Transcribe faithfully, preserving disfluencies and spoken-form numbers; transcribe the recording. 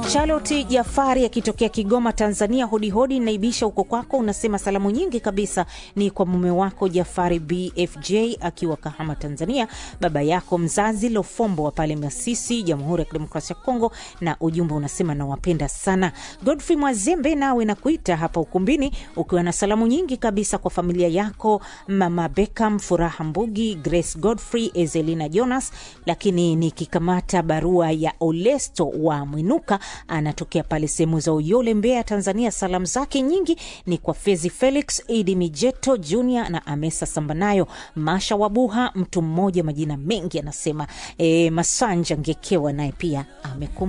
Charlotte Jafari akitokea Kigoma Tanzania, hodi hodi naibisha uko kwako, unasema salamu nyingi kabisa ni kwa mume wako Jafari B F J akiwa Kahama Tanzania, baba yako mzazi Lofombo wa pale Masisi Jamhuri ya Kidemokrasia ya Kongo, na ujumbe unasema nawapenda sana. Godfrey Mwazembe nawe nakuita hapa ukumbini ukiwa na salamu nyingi kabisa kwa familia yako, mama Beckham, Furaha Mbugi, Grace Godfrey, Ezelina Jonas, lakini nikikamata barua ya Olesto wa Mwinuka, anatokea pale sehemu za Uyole Mbeya Tanzania. Salamu zake nyingi ni kwa Fezi Felix, Idi Mijeto Junior na Amesa Sambanayo, Masha Wabuha, mtu mmoja majina mengi anasema. E, Masanja Ngekewa naye pia amekumbuka.